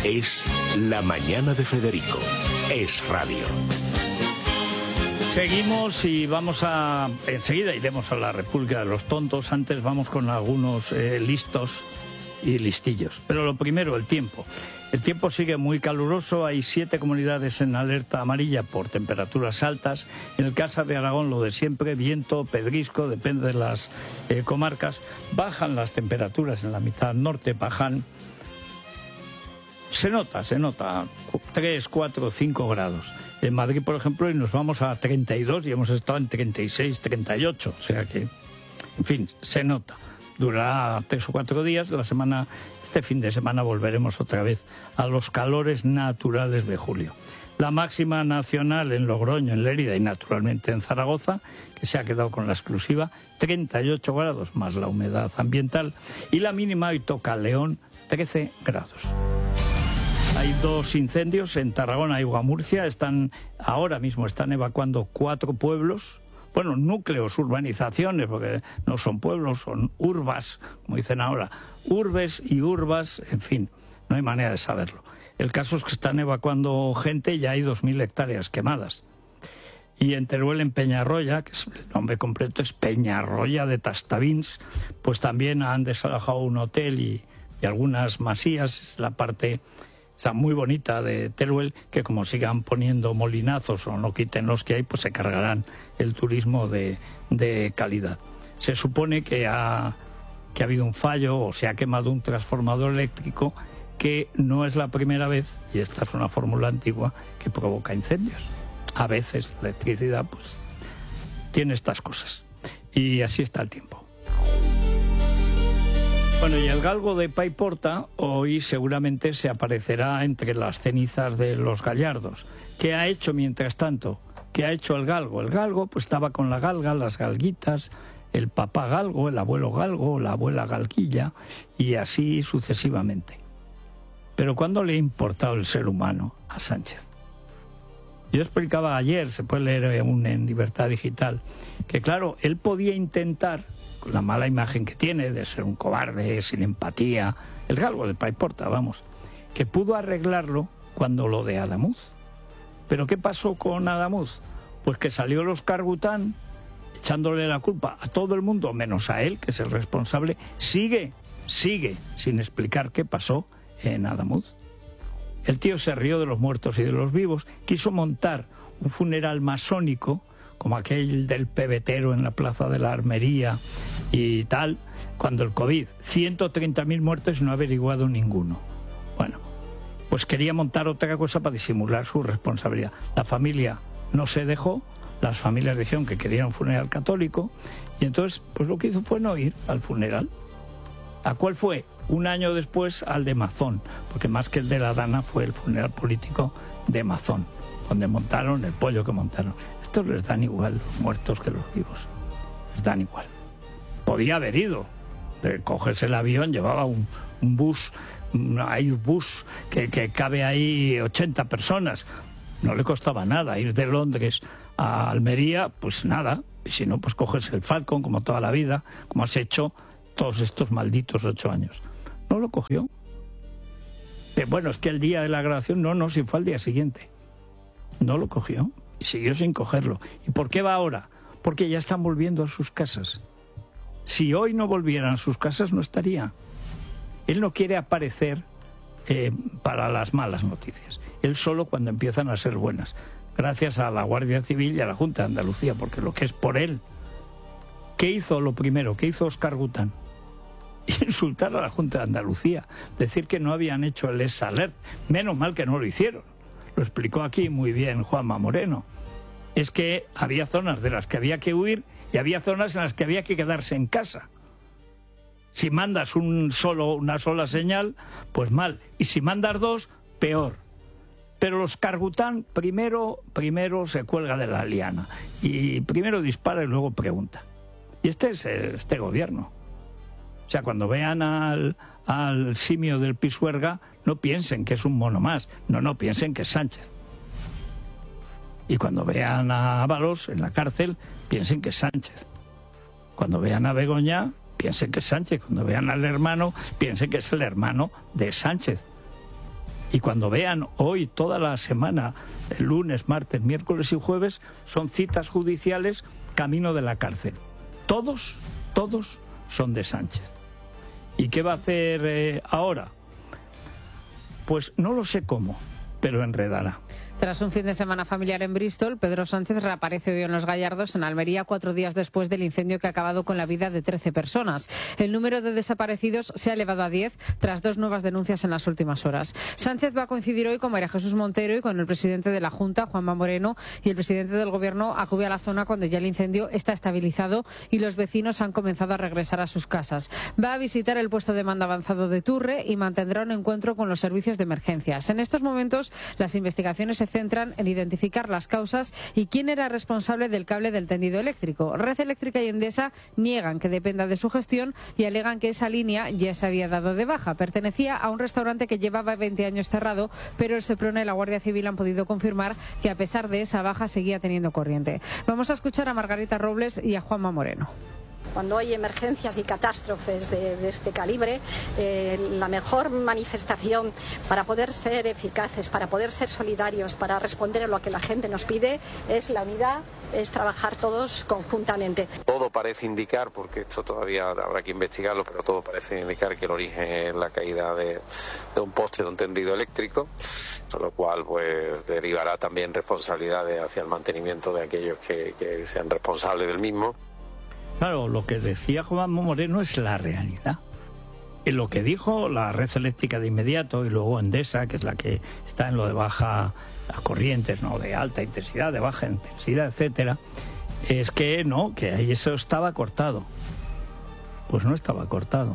Es La Mañana de Federico. Es radio. Seguimos y vamos a... Enseguida iremos a la República de los Tontos. Antes vamos con algunos listos y listillos. Pero lo primero, el tiempo. El tiempo sigue muy caluroso. Hay 7 comunidades en alerta amarilla por temperaturas altas. En el caso de Aragón, lo de siempre, viento, pedrisco, depende de las comarcas. Bajan las temperaturas en la mitad norte, bajan... Se nota 3, 4, 5 grados. En Madrid, por ejemplo, y nos vamos a 32 y hemos estado en 36, 38. O sea que, en fin, se nota. Durará 3 o 4 días. Este fin de semana volveremos otra vez a los calores naturales de julio. La máxima nacional en Logroño, en Lérida y naturalmente en Zaragoza, que se ha quedado con la exclusiva, 38 grados más la humedad ambiental. Y la mínima hoy toca León, 13 grados. Hay 2 incendios en Tarragona y Guamurcia. Ahora mismo están evacuando 4 pueblos. Bueno, núcleos, urbanizaciones, porque no son pueblos, son urbas, como dicen ahora. Urbes y urbas, en fin, no hay manera de saberlo. El caso es que están evacuando gente y ya hay 2.000 hectáreas quemadas. Y en Teruel, en Peñarroya, que el nombre completo es Peñarroya de Tastavins, pues también han desalojado un hotel y algunas masías. Es la parte... Está muy bonita de Teruel, que como sigan poniendo molinazos o no quiten los que hay, pues se cargarán el turismo de calidad. Se supone que ha habido un fallo o se ha quemado un transformador eléctrico que no es la primera vez, y esta es una fórmula antigua, que provoca incendios. A veces la electricidad pues tiene estas cosas. Y así está el tiempo. Bueno, y el galgo de Paiporta hoy seguramente se aparecerá entre las cenizas de los gallardos. ¿Qué ha hecho mientras tanto? ¿Qué ha hecho el galgo? El galgo pues estaba con la galga, las galguitas, el papá galgo, el abuelo galgo, la abuela galguilla y así sucesivamente. Pero ¿cuándo le ha importado el ser humano a Sánchez? Yo explicaba ayer, se puede leer en Libertad Digital, que claro, él podía intentar, con la mala imagen que tiene de ser un cobarde, sin empatía, el galgo de Paiporta, vamos, que pudo arreglarlo cuando lo de Adamuz. ¿Pero qué pasó con Adamuz? Pues que salió los Cargután echándole la culpa a todo el mundo, menos a él, que es el responsable. Sigue sin explicar qué pasó en Adamuz. El tío se rió de los muertos y de los vivos, quiso montar un funeral masónico, como aquel del pebetero en la Plaza de la Armería y tal, cuando el COVID, 130.000 muertos y no ha averiguado ninguno. Bueno, pues quería montar otra cosa para disimular su responsabilidad. La familia no se dejó, las familias dijeron que querían un funeral católico, y entonces pues lo que hizo fue no ir al funeral. ¿A cuál fue? Un año después al de Mazón, porque más que el de la Dana fue el funeral político de Mazón, donde montaron el pollo que montaron. Estos les dan igual los muertos que los vivos, les dan igual. Podía haber ido, cogerse el avión, llevaba un bus, hay un bus que cabe ahí 80 personas, no le costaba nada ir de Londres a Almería, pues nada, y si no, pues cogerse el Falcon como toda la vida, como has hecho todos estos malditos 8 años. No lo cogió. Bueno, es que el día de la grabación, no, si fue al día siguiente. No lo cogió y siguió sin cogerlo. ¿Y por qué va ahora? Porque ya están volviendo a sus casas. Si hoy no volvieran a sus casas, no estaría. Él no quiere aparecer para las malas noticias. Él solo cuando empiezan a ser buenas. Gracias a la Guardia Civil y a la Junta de Andalucía, porque lo que es por él. ¿Qué hizo lo primero? ¿Qué hizo Óscar Gután? Insultar a la Junta de Andalucía, decir que no habían hecho el ES-Alert. Menos mal que no lo hicieron. Lo explicó aquí muy bien Juanma Moreno. Es que había zonas de las que había que huir y había zonas en las que había que quedarse en casa. Si mandas una sola señal, pues mal. Y si mandas 2, peor. Pero los Cargután primero se cuelga de la liana. Y primero dispara y luego pregunta. Y este es este gobierno. O sea, cuando vean al simio del Pisuerga, no piensen que es un mono más. No, piensen que es Sánchez. Y cuando vean a Ábalos en la cárcel, piensen que es Sánchez. Cuando vean a Begoña, piensen que es Sánchez. Cuando vean al hermano, piensen que es el hermano de Sánchez. Y cuando vean hoy toda la semana, el lunes, martes, miércoles y jueves, son citas judiciales camino de la cárcel. Todos son de Sánchez. ¿Y qué va a hacer ahora? Pues no lo sé cómo, pero enredará. Tras un fin de semana familiar en Bristol, Pedro Sánchez reaparece hoy en Los Gallardos, en Almería, 4 días después del incendio que ha acabado con la vida de 13 personas. El número de desaparecidos se ha elevado a 10 tras 2 nuevas denuncias en las últimas horas. Sánchez va a coincidir hoy con María Jesús Montero y con el presidente de la Junta, Juanma Moreno, y el presidente del Gobierno acude a la zona cuando ya el incendio está estabilizado y los vecinos han comenzado a regresar a sus casas. Va a visitar el puesto de mando avanzado de Turre y mantendrá un encuentro con los servicios de emergencias. En estos momentos, las investigaciones se centran en identificar las causas y quién era responsable del cable del tendido eléctrico. Red Eléctrica y Endesa niegan que dependa de su gestión y alegan que esa línea ya se había dado de baja. Pertenecía a un restaurante que llevaba 20 años cerrado, pero el Seprona y la Guardia Civil han podido confirmar que a pesar de esa baja seguía teniendo corriente. Vamos a escuchar a Margarita Robles y a Juanma Moreno. Cuando hay emergencias y catástrofes de este calibre, la mejor manifestación para poder ser eficaces, para poder ser solidarios, para responder a lo que la gente nos pide, es la unidad, es trabajar todos conjuntamente. Todo parece indicar, porque esto todavía habrá que investigarlo, pero todo parece indicar que el origen es la caída de un poste de un tendido eléctrico, con lo cual pues derivará también responsabilidades hacia el mantenimiento de aquellos que sean responsables del mismo. Claro, lo que decía Juanma Moreno es la realidad. Y lo que dijo la Red Eléctrica de inmediato y luego Endesa, que es la que está en lo de baja, las corrientes, no, de alta intensidad, de baja intensidad, etcétera, es que no, que ahí eso estaba cortado. Pues no estaba cortado.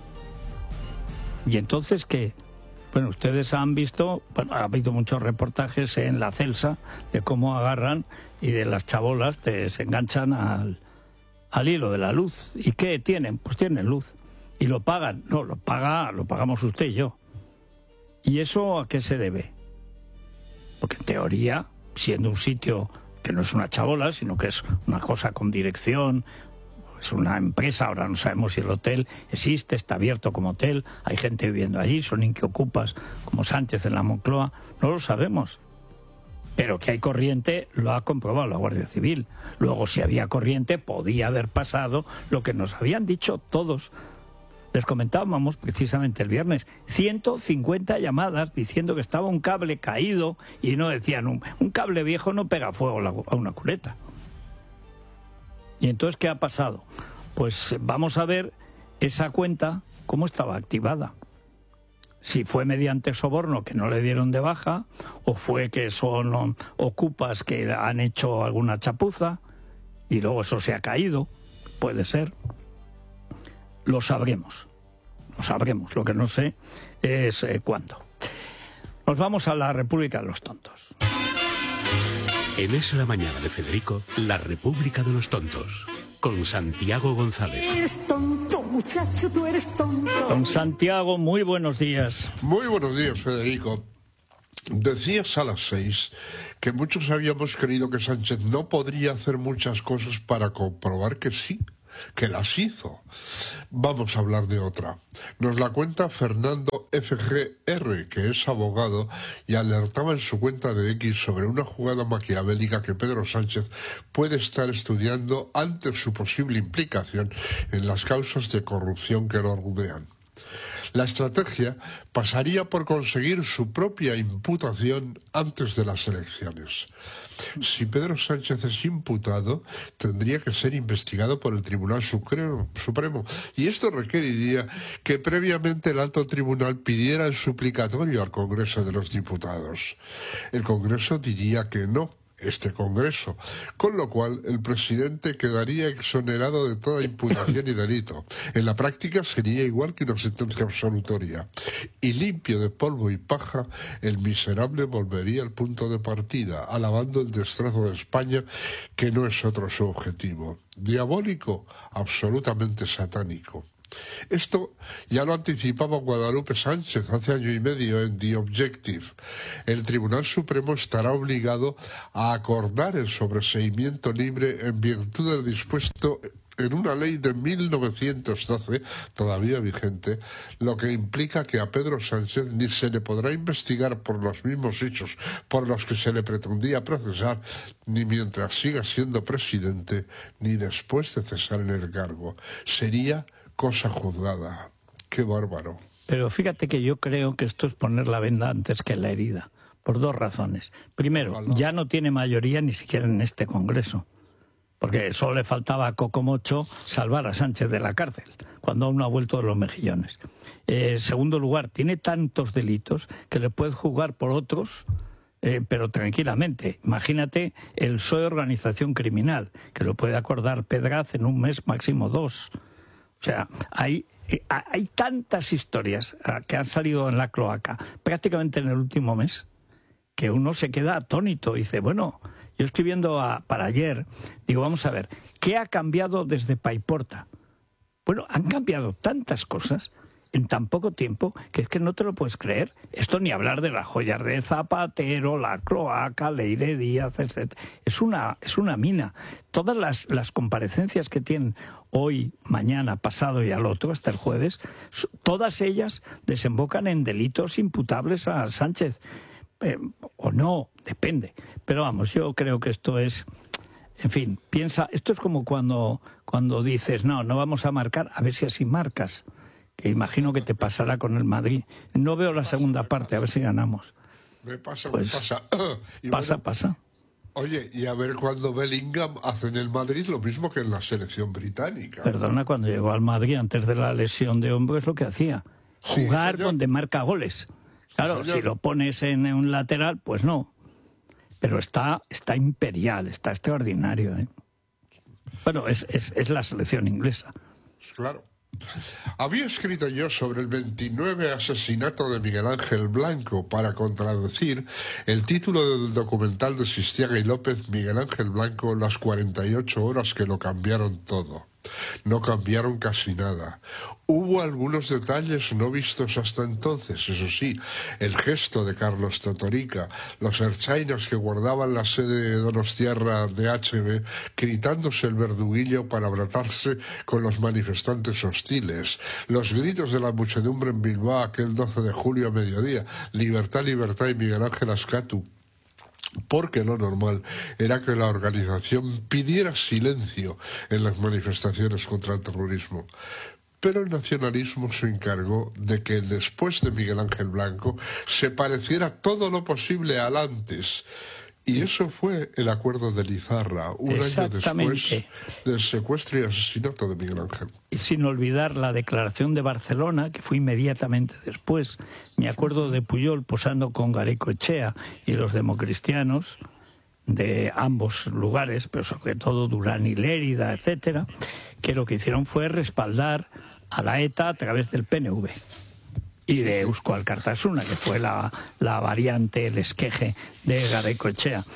Y entonces, ¿qué? Bueno, ustedes han visto, bueno, ha habido muchos reportajes en la Celsa de cómo agarran y de las chabolas se enganchan al hilo de la luz. ¿Y qué tienen? Pues tienen luz. ¿Y lo pagan? No, lo pagamos usted y yo. ¿Y eso a qué se debe? Porque en teoría, siendo un sitio que no es una chabola, sino que es una cosa con dirección, es una empresa, ahora no sabemos si el hotel existe, está abierto como hotel, hay gente viviendo allí, son inquiocupas como Sánchez en la Moncloa, no lo sabemos. Pero que hay corriente lo ha comprobado la Guardia Civil. Luego, si había corriente, podía haber pasado lo que nos habían dicho todos. Les comentábamos precisamente el viernes, 150 llamadas diciendo que estaba un cable caído y no decían, un cable viejo no pega fuego a una culeta. ¿Y entonces qué ha pasado? Pues vamos a ver esa cuenta cómo estaba activada. Si fue mediante soborno que no le dieron de baja, o fue que son ocupas que han hecho alguna chapuza y luego eso se ha caído, puede ser. Lo sabremos. Lo que no sé es cuándo. Nos vamos a la República de los Tontos. En Es la Mañana de Federico, la República de los Tontos, con Santiago González. Eres tonto, muchacho, tú eres tonto. Don Santiago, muy buenos días. Muy buenos días, Federico. Decías a las 6 que muchos habíamos creído que Sánchez no podría hacer muchas cosas para comprobar que sí, que las hizo. Vamos a hablar de otra. Nos la cuenta Fernando FGR, que es abogado, y alertaba en su cuenta de X sobre una jugada maquiavélica que Pedro Sánchez puede estar estudiando ante su posible implicación en las causas de corrupción que lo rodean. La estrategia pasaría por conseguir su propia imputación antes de las elecciones. Si Pedro Sánchez es imputado, tendría que ser investigado por el Tribunal Supremo, y esto requeriría que previamente el alto tribunal pidiera el suplicatorio al Congreso de los Diputados. El Congreso diría que no, este Congreso, con lo cual el presidente quedaría exonerado de toda imputación y delito. En la práctica sería igual que una sentencia absolutoria. Y limpio de polvo y paja, el miserable volvería al punto de partida, alabando el destrozo de España, que no es otro su objetivo. Diabólico, absolutamente satánico. Esto ya lo anticipaba Guadalupe Sánchez hace año y medio en The Objective. El Tribunal Supremo estará obligado a acordar el sobreseimiento libre en virtud del dispuesto en una ley de 1912, todavía vigente, lo que implica que a Pedro Sánchez ni se le podrá investigar por los mismos hechos por los que se le pretendía procesar, ni mientras siga siendo presidente, ni después de cesar en el cargo. Sería cosa juzgada. ¡Qué bárbaro! Pero fíjate que yo creo que esto es poner la venda antes que la herida, por dos razones. Primero, ya no tiene mayoría ni siquiera en este Congreso, porque solo le faltaba a Coco Mocho salvar a Sánchez de la cárcel, cuando aún no ha vuelto de los mejillones. Segundo lugar, tiene tantos delitos que le puedes juzgar por otros, pero tranquilamente. Imagínate el PSOE organización criminal, que lo puede acordar Pedraz en un mes, máximo 2. O sea, hay tantas historias que han salido en la cloaca, prácticamente en el último mes, que uno se queda atónito y dice, bueno, yo escribiendo para ayer, digo, vamos a ver, ¿qué ha cambiado desde Paiporta? Bueno, han cambiado tantas cosas en tan poco tiempo que es que no te lo puedes creer. Esto ni hablar de las joyas de Zapatero, la cloaca, Leire Díaz, etc. Es una mina. Todas las comparecencias que tienen hoy, mañana, pasado y al otro, hasta el jueves, todas ellas desembocan en delitos imputables a Sánchez. O no, depende. Pero vamos, yo creo que esto es... En fin, piensa, esto es como cuando dices, no vamos a marcar, a ver si así marcas. Que imagino que te pasará con el Madrid. No veo la segunda parte, a ver si ganamos. Me pasa. Y pasa. Oye, y a ver cuando Bellingham hace en el Madrid lo mismo que en la selección británica. Perdona, cuando llegó al Madrid antes de la lesión de hombro es lo que hacía. Jugar donde marca goles. Claro, si lo pones en un lateral, pues no. Pero está imperial, está extraordinario, ¿eh? Bueno, es la selección inglesa. Claro. Había escrito yo sobre el 29 asesinato de Miguel Ángel Blanco para contradecir el título del documental de Sistiaga y López, Miguel Ángel Blanco, las 48 horas que lo cambiaron todo. No cambiaron casi nada. Hubo algunos detalles no vistos hasta entonces, eso sí, el gesto de Carlos Totorica, los ertzainas que guardaban la sede de Donostiarra de HB, gritándose el verduguillo para abratarse con los manifestantes hostiles, los gritos de la muchedumbre en Bilbao aquel 12 de julio a mediodía, libertad, libertad y Miguel Ángel Ascatu. Porque lo normal era que la organización pidiera silencio en las manifestaciones contra el terrorismo. Pero el nacionalismo se encargó de que después de Miguel Ángel Blanco se pareciera todo lo posible al antes. Y eso fue el acuerdo de Lizarra, un año después del secuestro y asesinato de Miguel Ángel. Y sin olvidar la declaración de Barcelona, que fue inmediatamente después. Me acuerdo de Pujol posando con Garaikoetxea y los democristianos de ambos lugares, pero sobre todo Durán y Lérida, etcétera, que lo que hicieron fue respaldar a la ETA a través del PNV. Y de Eusko Alkartasuna, que fue la variante, el esqueje de Garaikoetxea.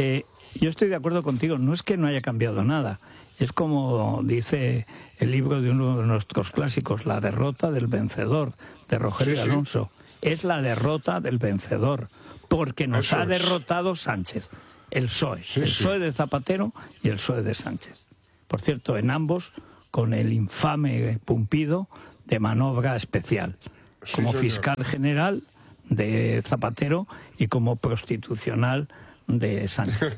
Yo estoy de acuerdo contigo, no es que no haya cambiado nada, es como dice el libro de uno de nuestros clásicos, La derrota del vencedor, de Rogelio Alonso. Es la derrota del vencedor, porque nos ha derrotado Sánchez, el PSOE, el PSOE de Zapatero y el PSOE de Sánchez. Por cierto, en ambos con el infame Pumpido de manobra especial. Como fiscal general de Zapatero y como prostitucional de Sánchez.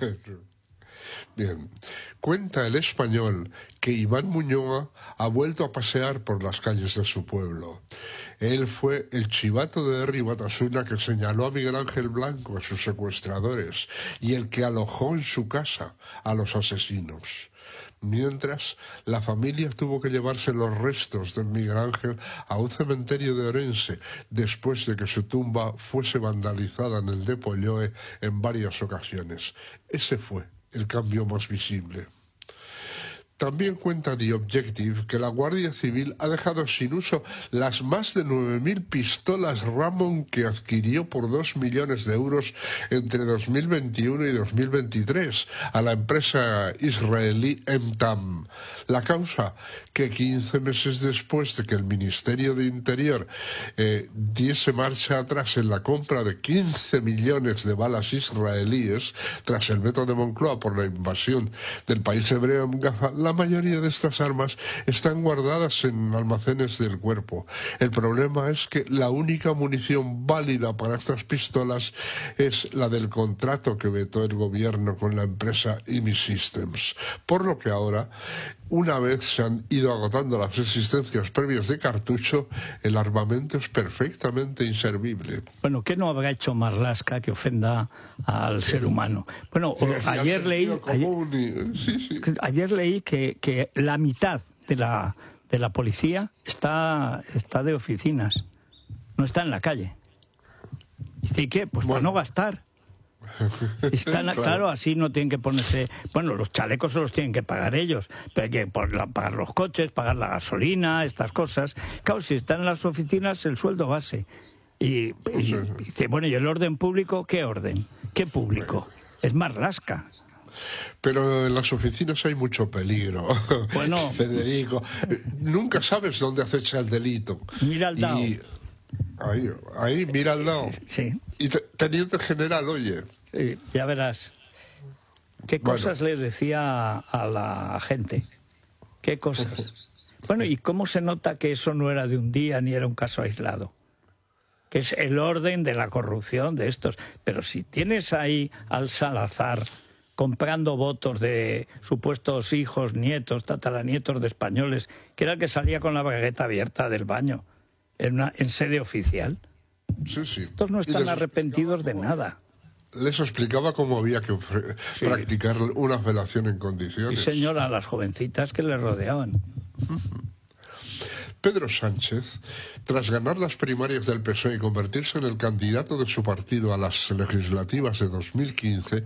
Bien. Cuenta el Español que Iván Muñoz ha vuelto a pasear por las calles de su pueblo. Él fue el chivato de Herri Batasuna que señaló a Miguel Ángel Blanco, a sus secuestradores, y el que alojó en su casa a los asesinos. Mientras, la familia tuvo que llevarse los restos de Miguel Ángel a un cementerio de Orense, después de que su tumba fuese vandalizada en el de Polloe en varias ocasiones. Ese fue el cambio más visible. También cuenta The Objective que la Guardia Civil ha dejado sin uso las más de 9.000 pistolas Ramon que adquirió por 2 millones de euros entre 2021 y 2023 a la empresa israelí Emtam. La causa, que 15 meses después de que el Ministerio de Interior diese marcha atrás en la compra de 15 millones de balas israelíes tras el veto de Moncloa por la invasión del país hebreo en Gaza, la la mayoría de estas armas están guardadas en almacenes del cuerpo. El problema es que la única munición válida para estas pistolas es la del contrato que vetó el gobierno con la empresa IMI Systems, por lo que ahora, una vez se han ido agotando las existencias previas de cartucho, el armamento es perfectamente inservible. Bueno, ¿qué no habrá hecho Marlaska que ofenda al ser humano? Bueno, ayer leí que la mitad de la policía está de oficinas, no está en la calle. ¿Y qué? Pues para no gastar. Claro, así no tienen que ponerse... Bueno, los chalecos se los tienen que pagar ellos, pero hay que pagar los coches, pagar la gasolina, estas cosas. Claro, si están en las oficinas, el sueldo base. Y dice, bueno, ¿y el orden público? ¿Qué orden? ¿Qué público? Es Marlaska. Pero en las oficinas hay mucho peligro. Bueno, Federico, nunca sabes dónde acecha el delito. Mira al Dao. Ahí, mira al lado. Sí. Y teniente general, oye. Sí, ya verás. ¿Qué cosas le decía a la gente? ¿Qué cosas? Bueno, ¿y cómo se nota que eso no era de un día ni era un caso aislado? Que es el orden de la corrupción de estos. Pero si tienes ahí al Salazar comprando votos de supuestos hijos, nietos, tataranietos de españoles, que era el que salía con la bragueta abierta del baño en sede oficial. Sí. Estos no están arrepentidos de nada. Les explicaba cómo había que practicar una felación en condiciones. Sí, señora, a las jovencitas que le rodeaban. Pedro Sánchez, tras ganar las primarias del PSOE y convertirse en el candidato de su partido a las legislativas de 2015,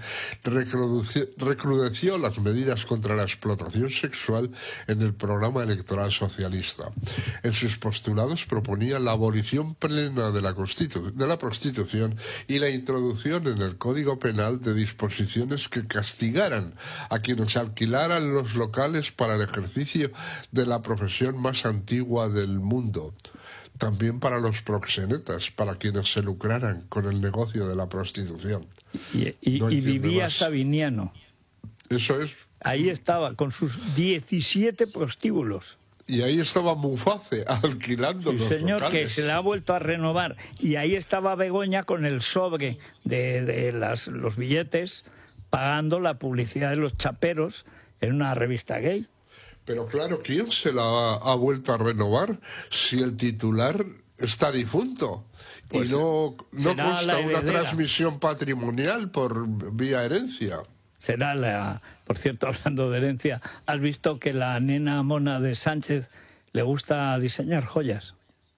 recrudeció las medidas contra la explotación sexual en el programa electoral socialista. En sus postulados proponía la abolición plena de la prostitución y la introducción en el Código Penal de disposiciones que castigaran a quienes alquilaran los locales para el ejercicio de la profesión más antigua del mundo. También para los proxenetas, para quienes se lucraran con el negocio de la prostitución. Y vivía Sabiniano. Eso es. Ahí estaba, con sus 17 prostíbulos. Y ahí estaba Muface, alquilando los señor, locales. Que se le ha vuelto a renovar. Y ahí estaba Begoña con el sobre de los billetes, pagando la publicidad de los chaperos en una revista gay. Pero claro, ¿quién se la ha vuelto a renovar si el titular está difunto? Pues y no consta una transmisión patrimonial por vía herencia. Será por cierto, hablando de herencia, ¿has visto que la nena mona de Sánchez le gusta diseñar joyas?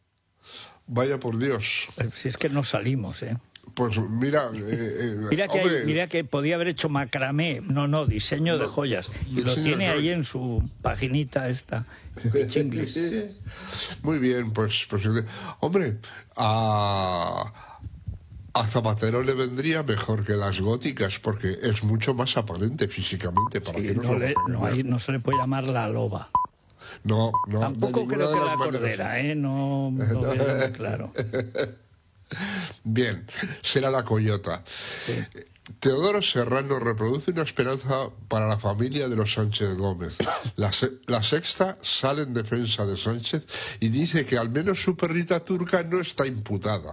Vaya por Dios. Si es que no salimos, ¿eh? Pues mira... mira que podía haber hecho macramé, diseño de joyas. Y lo tiene ahí en su paginita esta, Chinglis. Muy bien, pues hombre, a Zapatero le vendría mejor que las góticas, porque es mucho más aparente físicamente. Para que no se le puede llamar la loba. No. Tampoco creo que la cordera, no lo veo muy claro. Bien, será la coyota. Sí. Teodoro Serrano reproduce una esperanza para la familia de los Sánchez Gómez. La Sexta sale en defensa de Sánchez y dice que al menos su perrita turca no está imputada.